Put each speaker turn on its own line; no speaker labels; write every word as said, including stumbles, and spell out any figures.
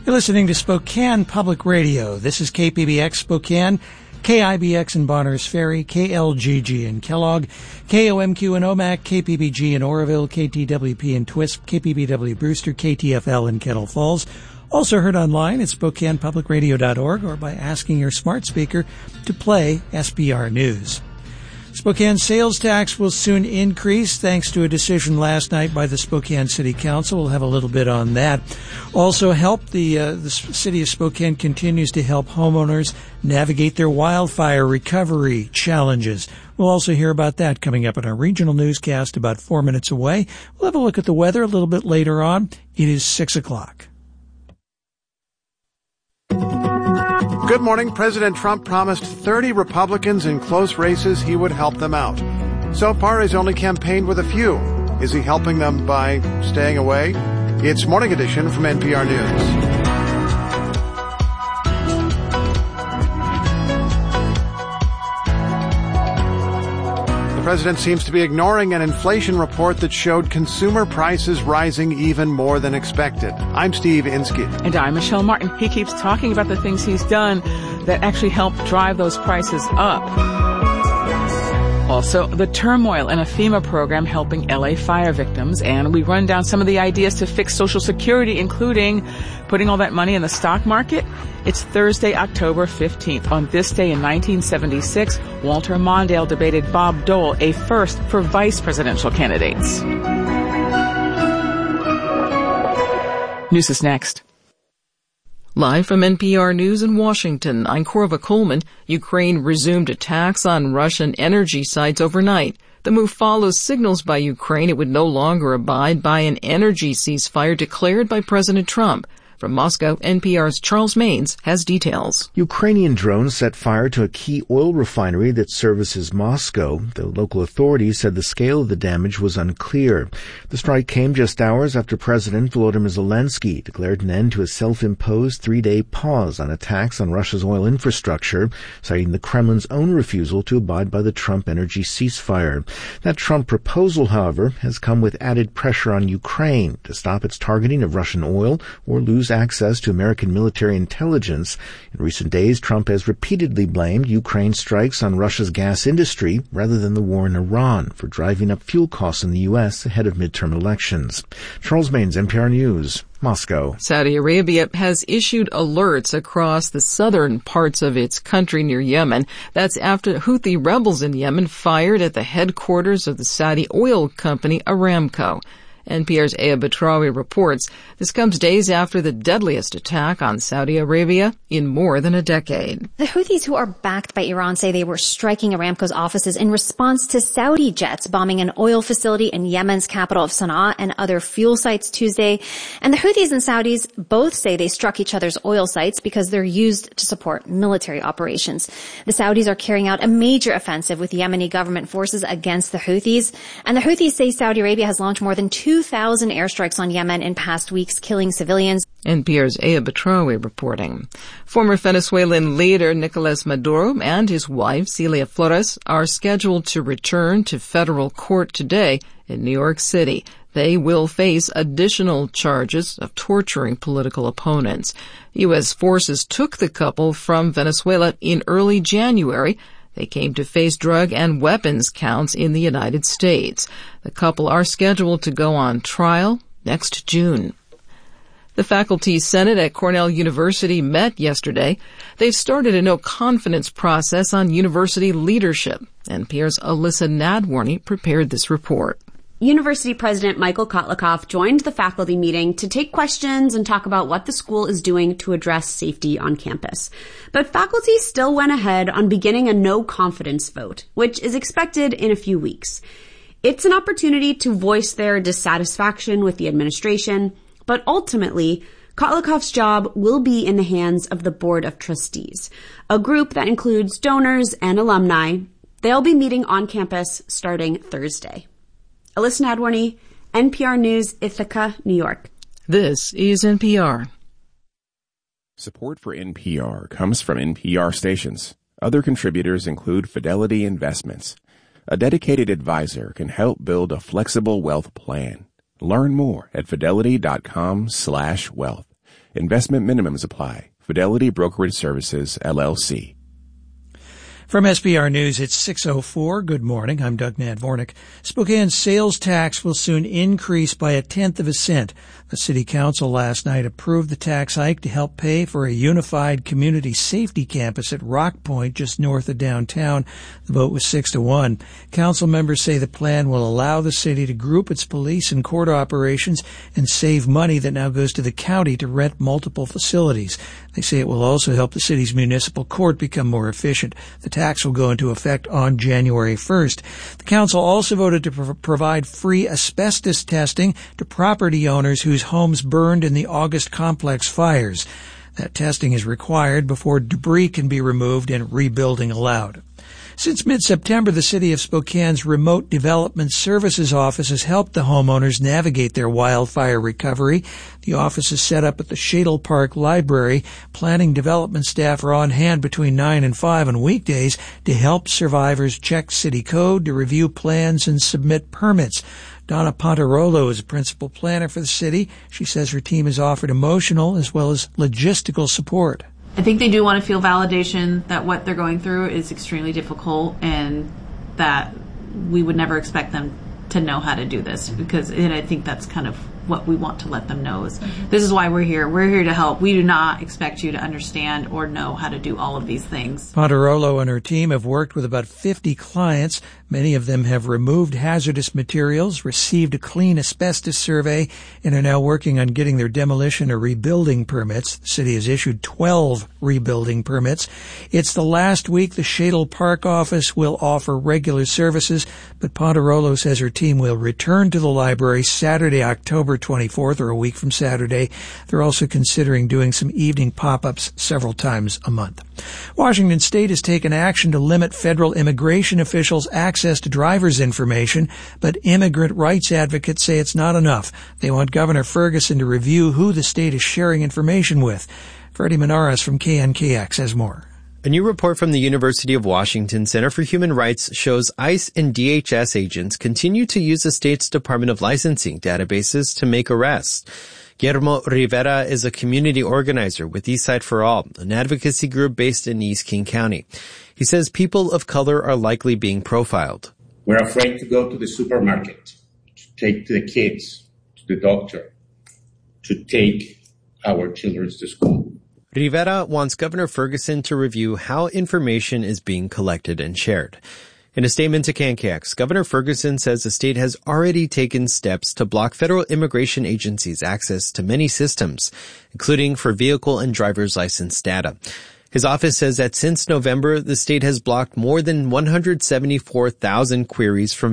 You're listening to Spokane Public Radio. This is K P B X Spokane, K I B X in Bonners Ferry, K L G G in Kellogg, K O M Q in Omak, K P B G in Oroville, K T W P in Twisp, K P B W Brewster, K T F L in Kettle Falls. Also heard online at spokane public radio dot org or by asking your smart speaker to play S B R News. Spokane sales tax will soon increase thanks to a decision last night by the Spokane City Council. We'll have a little bit on that. Also help, the, uh, the city of Spokane continues to help homeowners navigate their wildfire recovery challenges. We'll also hear about that coming up in our regional newscast about four minutes away. We'll have a look at the weather a little bit later on. It is six o'clock.
Good morning. President Trump promised thirty Republicans in close races he would help them out. So far, he's only campaigned with a few. Is he helping them by staying away? It's Morning Edition from N P R News. The president seems to be ignoring an inflation report that showed consumer prices rising even more than expected. I'm Steve Inskeep.
And I'm Michelle Martin. He keeps talking about the things he's done that actually help drive those prices up. Also, the turmoil in a FEMA program helping L A fire victims, and we run down some of the ideas to fix Social Security, including putting all that money in the stock market. It's Thursday, October fifteenth. On this day in nineteen seventy-six, Walter Mondale debated Bob Dole, a first for vice presidential candidates. News is next.
Live from N P R News in Washington, I'm Corva Coleman. Ukraine resumed attacks on Russian energy sites overnight. The move follows signals by Ukraine it would no longer abide by an energy ceasefire declared by President Trump. From Moscow, N P R's Charles Maines has details.
Ukrainian drones set fire to a key oil refinery that services Moscow. The local authorities said the scale of the damage was unclear. The strike came just hours after President Volodymyr Zelensky declared an end to a self-imposed three-day pause on attacks on Russia's oil infrastructure, citing the Kremlin's own refusal to abide by the Trump energy ceasefire. That Trump proposal, however, has come with added pressure on Ukraine to stop its targeting of Russian oil or lose access to American military intelligence. In recent days, Trump has repeatedly blamed Ukraine's strikes on Russia's gas industry rather than the war in Iran for driving up fuel costs in the U S ahead of midterm elections. Charles Maines, N P R News, Moscow.
Saudi Arabia has issued alerts across the southern parts of its country near Yemen. That's after Houthi rebels in Yemen fired at the headquarters of the Saudi oil company Aramco. N P R's Aya Batrawi reports this comes days after the deadliest attack on Saudi Arabia in more than a decade.
The Houthis, who are backed by Iran, say they were striking Aramco's offices in response to Saudi jets bombing an oil facility in Yemen's capital of Sana'a and other fuel sites Tuesday. And the Houthis and Saudis both say they struck each other's oil sites because they're used to support military operations. The Saudis are carrying out a major offensive with Yemeni government forces against the Houthis. And the Houthis say Saudi Arabia has launched more than two thousand airstrikes on Yemen in past weeks, killing civilians.
N P R's Aya Batrawi reporting. Former Venezuelan leader Nicolas Maduro and his wife Celia Flores are scheduled to return to federal court today in New York City. They will face additional charges of torturing political opponents. U S forces took the couple from Venezuela in early January. They came to face drug and weapons counts in the United States. The couple are scheduled to go on trial next June. The Faculty Senate at Cornell University met yesterday. They've started a no-confidence process on university leadership. N P R's Alyssa Nadworny prepared this report.
University President Michael Kotlikoff joined the faculty meeting to take questions and talk about what the school is doing to address safety on campus. But faculty still went ahead on beginning a no-confidence vote, which is expected in a few weeks. It's an opportunity to voice their dissatisfaction with the administration, but ultimately, Kotlikoff's job will be in the hands of the Board of Trustees, a group that includes donors and alumni. They'll be meeting on campus starting Thursday. Alyssa Nadworny, N P R News, Ithaca, New York.
This is N P R.
Support for N P R comes from N P R stations. Other contributors include Fidelity Investments. A dedicated advisor can help build a flexible wealth plan. Learn more at fidelity.com slash wealth. Investment minimums apply. Fidelity Brokerage Services, L L C.
From S B R News, it's six oh four. Good morning. I'm Doug Madvornik. Spokane's sales tax will soon increase by a tenth of a cent. The city council last night approved the tax hike to help pay for a unified community safety campus at Rock Point just north of downtown. The vote was six to one. Council members say the plan will allow the city to group its police and court operations and save money that now goes to the county to rent multiple facilities. They say it will also help the city's municipal court become more efficient. The tax will go into effect on January first. The council also voted to pro- provide free asbestos testing to property owners whose homes burned in the August complex fires. That testing is required before debris can be removed and rebuilding allowed. Since mid-September, the City of Spokane's Remote Development Services Office has helped the homeowners navigate their wildfire recovery. The office is set up at the Shadle Park Library. Planning development staff are on hand between nine and five on weekdays to help survivors check city code, to review plans, and submit permits. Donna Pontarolo is a principal planner for the city. She says her team has offered emotional as well as logistical support.
I think they do want to feel validation that what they're going through is extremely difficult and that we would never expect them to know how to do this, because and I think that's kind of what we want to let them know is mm-hmm. This is why we're here. We're here to help. We do not expect you to understand or know how to do all of these things.
Pontarolo and her team have worked with about fifty clients. Many of them have removed hazardous materials, received a clean asbestos survey, and are now working on getting their demolition or rebuilding permits. The city has issued twelve rebuilding permits. It's the last week the Shadle Park office will offer regular services, but Pontarolo says her team will return to the library Saturday, October twenty-fourth, or a week from Saturday. They're also considering doing some evening pop-ups several times a month. Washington State has taken action to limit federal immigration officials' access to driver's information, but immigrant rights advocates say it's not enough. They want Governor Ferguson to review who the state is sharing information with. Freddie Menares from K N K X has more.
A new report from the University of Washington Center for Human Rights shows ICE and D H S agents continue to use the state's Department of Licensing databases to make arrests. Guillermo Rivera is a community organizer with Eastside for All, an advocacy group based in East King County. He says people of color are likely being profiled.
We're afraid to go to the supermarket, to take the kids to the doctor, to take our children to school.
Rivera wants Governor Ferguson to review how information is being collected and shared. In a statement to K N K X, Governor Ferguson says the state has already taken steps to block federal immigration agencies' access to many systems, including for vehicle and driver's license data. His office says that since November, the state has blocked more than one hundred seventy-four thousand queries from